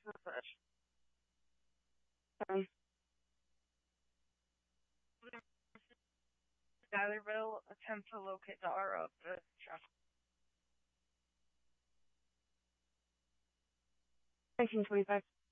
Schuylerville attempt to locate the R of the shop. 1925.